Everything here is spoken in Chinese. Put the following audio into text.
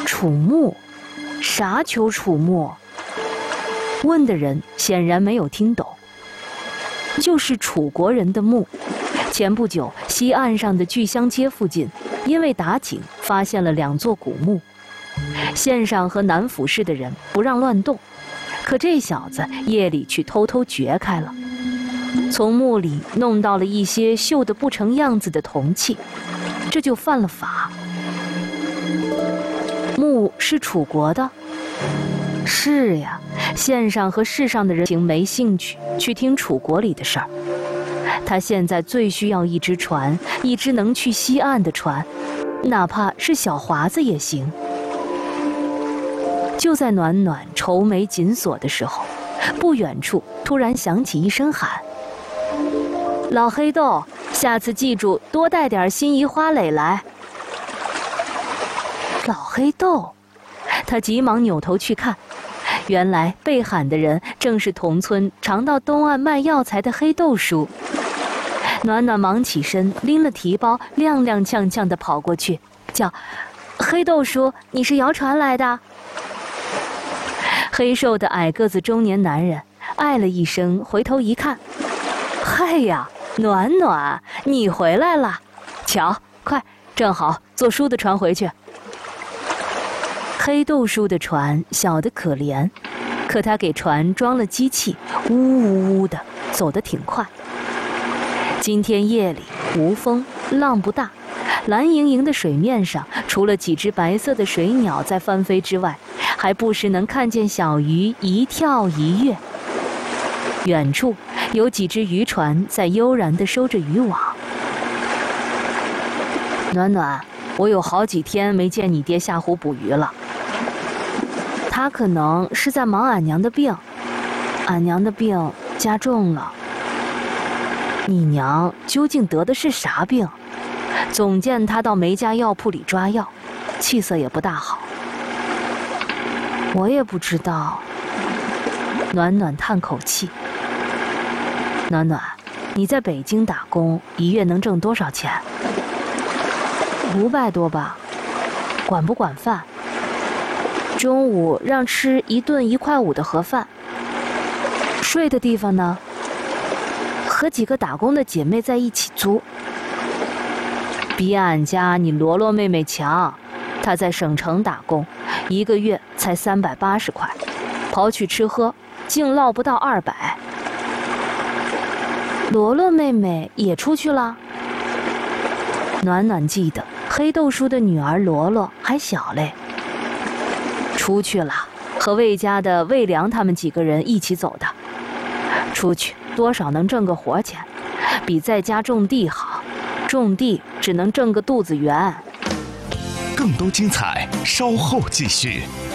楚墓？啥丘楚墓？问的人显然没有听懂。就是楚国人的墓。前不久，西岸上的巨香街附近，因为打井发现了2座古墓。县上和南府市的人不让乱动，可这小子夜里去偷偷掘开了，从墓里弄到了一些锈得不成样子的铜器，这就犯了法。墓是楚国的？是呀，县上和市上的人没兴趣去听楚国里的事儿。他现在最需要一只船，一只能去西岸的船，哪怕是小华子也行。就在暖暖愁眉紧锁的时候，不远处突然响起一声喊：“老黑豆，下次记住多带点心仪花蕾来。”老黑豆，他急忙扭头去看，原来被喊的人正是同村常到东岸卖药材的黑豆叔。暖暖忙起身，拎了提包，踉踉跄跄地跑过去，叫：“黑豆叔，你是摇船来的？”黑瘦的矮个子中年男人哎了一声，回头一看，嗨呀，暖暖，你回来了！瞧，快，正好坐叔的船回去。黑豆叔的船小得可怜，可他给船装了机器，呜呜呜的走得挺快。今天夜里无风，浪不大，蓝盈盈的水面上，除了几只白色的水鸟在翻飞之外，还不时能看见小鱼一跳一跃。远处有几只渔船在悠然地收着渔网。暖暖，我有好几天没见你爹下湖捕鱼了。他可能是在忙俺娘的病，俺娘的病加重了。你娘究竟得的是啥病？总见她到梅家药铺里抓药，气色也不大好。我也不知道。暖暖叹口气。暖暖，你在北京打工，一月能挣多少钱？500多吧。管不管饭？中午让吃1顿1块5的盒饭。睡的地方呢？和几个打工的姐妹在一起租。比俺家你罗罗妹妹强，她在省城打工，1个月才380块，跑去吃喝，竟落不到200。罗罗妹妹也出去了。暖暖记得黑豆叔的女儿罗罗还小嘞。出去了，和魏家的魏良他们几个人一起走的。出去多少能挣个活钱，比在家种地好，种地只能挣个肚子圆。 更多精彩稍后继续。